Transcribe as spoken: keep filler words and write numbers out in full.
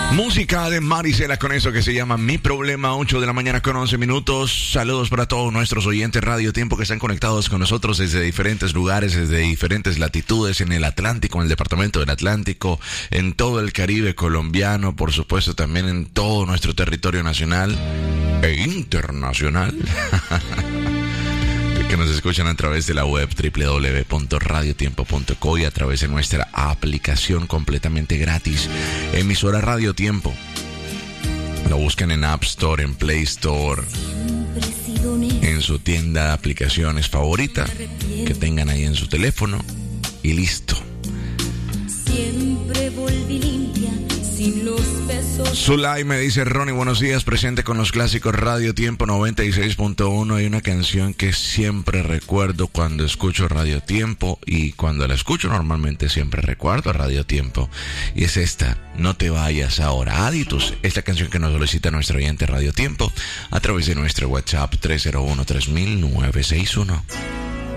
Música de Marisela con eso que se llama Mi Problema, ocho de la mañana con once minutos. Saludos para todos nuestros oyentes Radio Tiempo que están conectados con nosotros desde diferentes lugares, desde diferentes latitudes, en el Atlántico, en el departamento del Atlántico, en todo el Caribe colombiano, por supuesto también en todo nuestro territorio nacional e internacional. Que nos escuchan a través de la web doble u doble u doble u punto radio tiempo punto co y a través de nuestra aplicación completamente gratis, emisora Radio Tiempo. Lo buscan en App Store, en Play Store, en su tienda de aplicaciones favorita que tengan ahí en su teléfono y listo. Siempre volví limpia, sin los besos. Zulay me dice: Ronnie, buenos días, presente con los clásicos Radio Tiempo noventa y seis punto uno. Hay una canción que siempre recuerdo cuando escucho Radio Tiempo, y cuando la escucho normalmente siempre recuerdo Radio Tiempo, y es esta, No te vayas ahora, Aditus. Esta canción que nos solicita nuestro oyente Radio Tiempo a través de nuestro WhatsApp tres cero uno tres mil nueve seis uno.